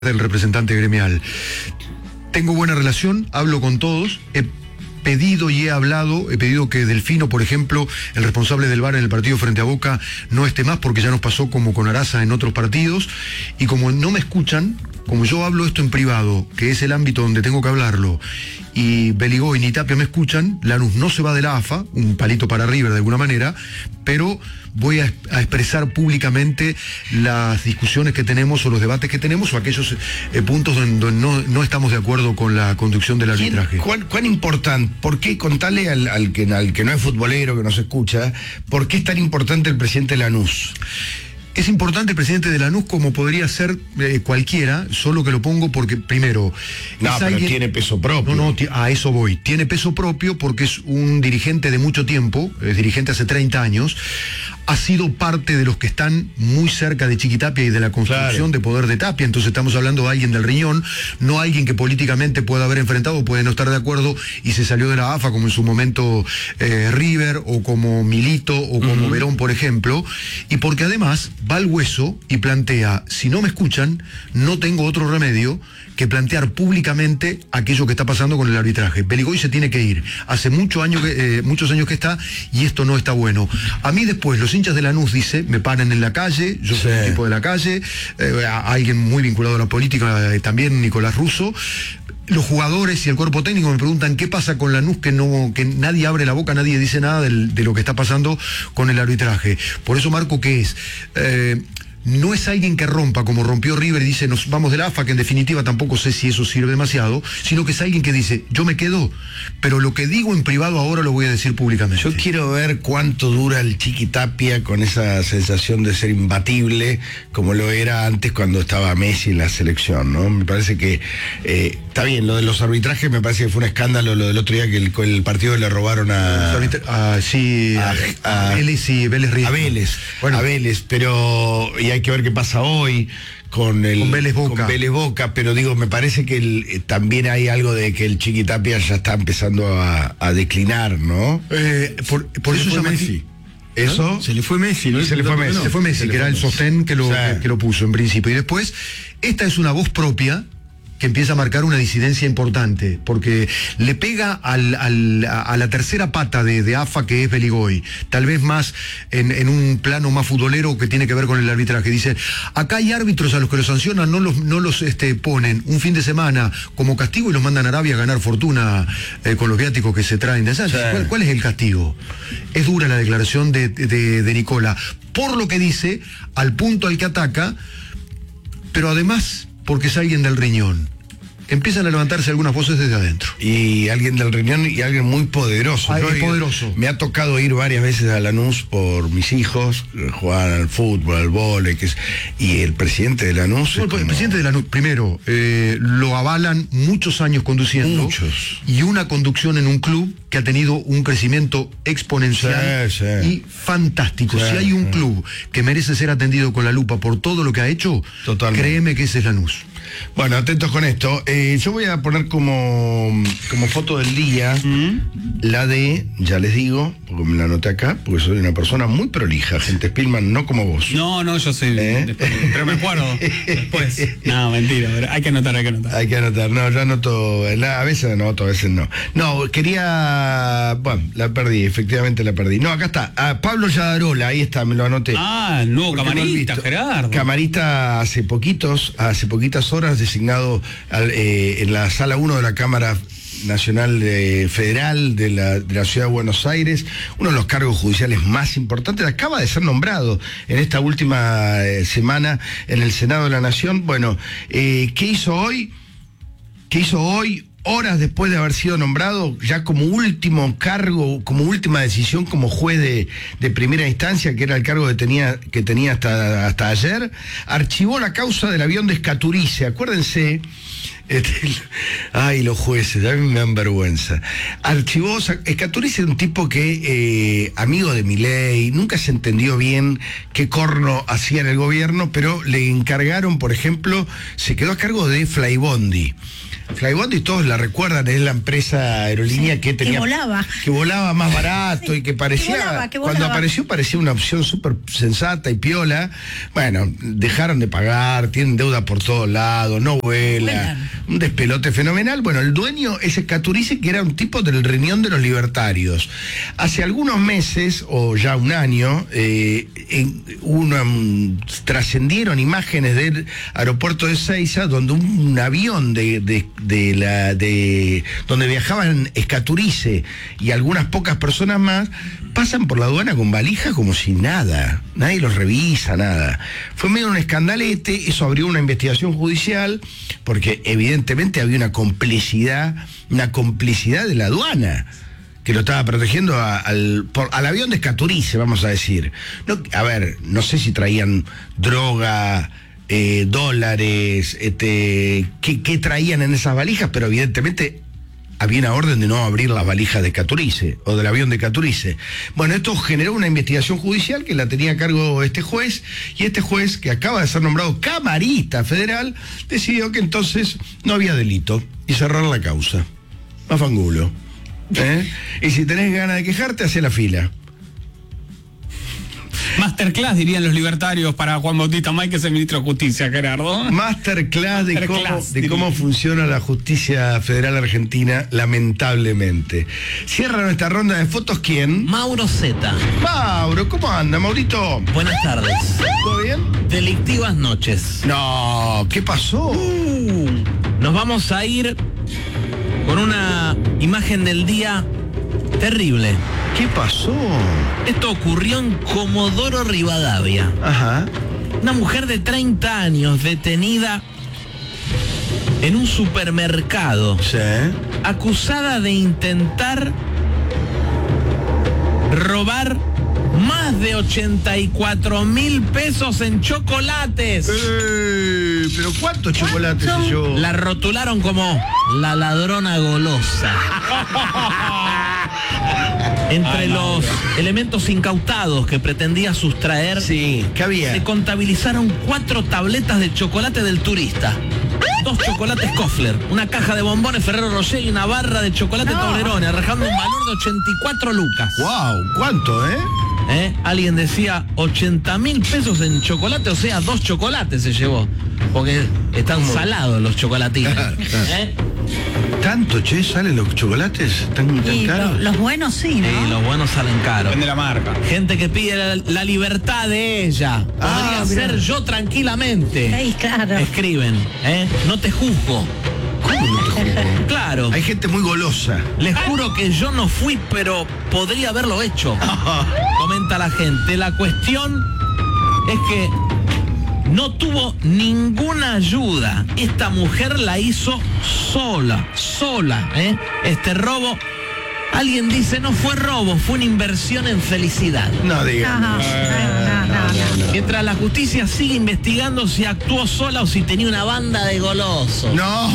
del representante gremial. Tengo buena relación, hablo con todos, he pedido que Delfino, por ejemplo, el responsable del VAR en el partido frente a Boca, no esté más porque ya nos pasó como con Araza en otros partidos, y como no me escuchan, como yo hablo esto en privado, que es el ámbito donde tengo que hablarlo, y Beligoy ni Tapia me escuchan, Lanús no se va de la AFA, un palito para River de alguna manera, pero voy a expresar públicamente las discusiones que tenemos o los debates que tenemos o aquellos puntos donde no estamos de acuerdo con la conducción del arbitraje. ¿Cuán importante? ¿Por qué? Contale al que no es futbolero, que no se escucha, ¿por qué es tan importante el presidente de Lanús? Es importante el presidente de Lanús como podría ser cualquiera, solo que lo pongo porque, primero... No, pero tiene peso propio. No, a eso voy. Tiene peso propio porque es un dirigente de mucho tiempo, es dirigente hace 30 años, ha sido parte de los que están muy cerca de Chiquitapia y de la construcción de poder de Tapia, entonces estamos hablando de alguien del riñón, no alguien que políticamente pueda haber enfrentado, puede no estar de acuerdo y se salió de la AFA, como en su momento River, o como Milito, o como Verón, por ejemplo, y porque además va al hueso y plantea, si no me escuchan, no tengo otro remedio que plantear públicamente aquello que está pasando con el arbitraje. Beligoy se tiene que ir. Hace muchos años que está y esto no está bueno. A mí después, los hinchas de Lanús, dice, me paran en la calle, yo soy un tipo de la calle, alguien muy vinculado a la política, también Nicolás Russo. Los jugadores y el cuerpo técnico me preguntan qué pasa con Lanús, que nadie abre la boca, nadie dice nada de lo que está pasando con el arbitraje. Por eso marco que es... no es alguien que rompa, como rompió River y dice nos vamos de la AFA, que en definitiva tampoco sé si eso sirve demasiado, sino que es alguien que dice yo me quedo, pero lo que digo en privado ahora lo voy a decir públicamente. Yo quiero ver cuánto dura el Chiquitapia con esa sensación de ser imbatible, como lo era antes cuando estaba Messi en la selección, ¿no? Me parece que está bien, lo de los arbitrajes me parece que fue un escándalo, lo del otro día que el partido le robaron a Vélez y Vélez Ríos. A Vélez, bueno, a Vélez, pero... hay que ver qué pasa hoy con Vélez Boca, pero digo, me parece que también hay algo de que el Chiquitapia ya está empezando a declinar, ¿no? Por eso llama Messi. ¿Eso? Se le fue Messi, ¿no? Se le fue Messi, que era el sostén que lo puso en principio. Y después, esta es una voz propia que empieza a marcar una disidencia importante, porque le pega a la tercera pata de AFA, que es Beligoy, tal vez más en un plano más futbolero que tiene que ver con el arbitraje. Dice, acá hay árbitros a los que los sancionan, no los ponen un fin de semana como castigo y los mandan a Arabia a ganar fortuna con los viáticos que se traen de allá. Sí. ¿Cuál es el castigo? Es dura la declaración de Nicola, por lo que dice, al punto al que ataca, pero además porque es alguien del riñón. Empiezan a levantarse algunas voces desde adentro. Y alguien del riñón y alguien muy poderoso. Poderoso. Me ha tocado ir varias veces a Lanús por mis hijos, jugar al fútbol, al vóley, y el presidente de Lanús... El presidente de Lanús, primero, lo avalan muchos años conduciendo. Muchos. Y una conducción en un club que ha tenido un crecimiento exponencial y fantástico. Si hay un club que merece ser atendido con la lupa por todo lo que ha hecho, créeme que ese es Lanús. Bueno, atentos con esto. Yo voy a poner como foto del día la de, ya les digo, porque me la anoté acá, porque soy una persona muy prolija, gente Spielman, no como vos. No, yo soy... Pero me acuerdo después. No, mentira, pero hay que anotar. Hay que anotar, no, yo anoto, a veces anoto, a veces no. No, quería... Bueno, efectivamente la perdí. No, acá está, Pablo Yadarola, ahí está, me lo anoté. Nuevo camarista, Gerardo. Camarista hace poquitas horas, designado en la sala 1 de la Cámara Nacional Federal de la Ciudad de Buenos Aires, uno de los cargos judiciales más importantes, acaba de ser nombrado en esta última semana en el Senado de la Nación. Bueno, ¿qué hizo hoy? Horas después de haber sido nombrado, ya como último cargo, como última decisión como juez de primera instancia, que era el cargo que tenía hasta ayer, archivó la causa del avión de Escaturice. Acuérdense, Ay, los jueces, a mí me dan vergüenza. Archivó, Escaturice era un tipo que, amigo de Milei, nunca se entendió bien qué corno hacía en el gobierno, pero le encargaron, por ejemplo, se quedó a cargo de Flybondi. Flybondi todos la recuerdan, es la empresa aerolínea que tenía... Que volaba más barato y que parecía... Cuando apareció parecía una opción súper sensata y piola. Bueno, dejaron de pagar, tienen deuda por todos lados, no vuela, un despelote fenomenal. Bueno, el dueño es Escaturice, que era un tipo del riñón de los libertarios. Hace algunos meses, o ya un año, trascendieron imágenes del aeropuerto de Ezeiza, donde un avión donde viajaban Escaturice y algunas pocas personas más pasan por la aduana con valijas como si nada, nadie los revisa, nada. Fue medio un escandalete, eso abrió una investigación judicial porque evidentemente había una complicidad de la aduana que lo estaba protegiendo al avión de Escaturice, vamos a decir. No, a ver, no sé si traían droga, dólares, qué traían en esas valijas, pero evidentemente había una orden de no abrir las valijas de Escaturice o del avión de Escaturice. Bueno, esto generó una investigación judicial que la tenía a cargo este juez, y este juez, que acaba de ser nombrado camarista federal, decidió que entonces no había delito y cerrar la causa. Mafangulo. Y si tenés ganas de quejarte, hacé la fila. Masterclass, dirían los libertarios, para Juan Bautista May, que es el ministro de Justicia, Gerardo. Masterclass de cómo funciona la justicia federal argentina, lamentablemente. Cierra nuestra ronda de fotos, ¿quién? Mauro Zeta. Mauro, ¿cómo anda, Maurito? Buenas tardes. ¿Todo bien? Delictivas noches. No, ¿qué pasó? Nos vamos a ir con una imagen del día terrible. ¿Qué pasó? Esto ocurrió en Comodoro Rivadavia. Ajá. Una mujer de 30 años detenida en un supermercado. Sí. Acusada de intentar robar más de 84.000 pesos en chocolates. ¿Pero cuántos chocolates se llevó? La rotularon como la ladrona golosa. Entre los elementos incautados que pretendía sustraer, sí, ¿qué había? Se contabilizaron 4 tabletas de chocolate del turista, 2 chocolates Kofler, una caja de bombones Ferrero Rocher y una barra de chocolate Toblerone, arrojando un valor de 84 lucas. ¡Wow! ¿Cuánto, Alguien decía 80.000 pesos en chocolate, o sea, 2 chocolates se llevó, porque están salados los chocolatitos. ¿Tanto, salen los chocolates? ¿Tan caros? Los buenos sí, ¿no? Sí, los buenos salen caros. Depende de la marca. Gente que pide la libertad de ella. Podría ser yo tranquilamente. Sí, claro. Escriben, no te juzgo. ¿Cómo no te juzgo? Claro. Hay gente muy golosa. Les juro que yo no fui, pero podría haberlo hecho. Comenta la gente. La cuestión es que no tuvo ninguna ayuda. Esta mujer la hizo sola. Este robo, alguien dice, no fue robo, fue una inversión en felicidad. No digas. No. Mientras la justicia sigue investigando si actuó sola o si tenía una banda de golosos. No.